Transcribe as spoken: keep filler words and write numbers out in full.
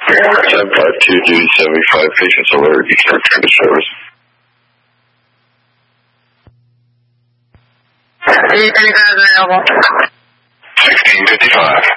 seven five two, duty seventy-five, patients alert, you can return to service. eight thirty-five available. sixteen fifty-five.